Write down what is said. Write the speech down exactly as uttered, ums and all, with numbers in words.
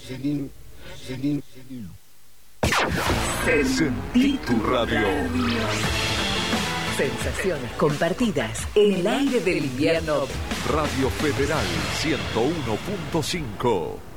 Sentí tu radio. Sensaciones compartidas en el aire del invierno. Radio Federal ciento uno punto cinco.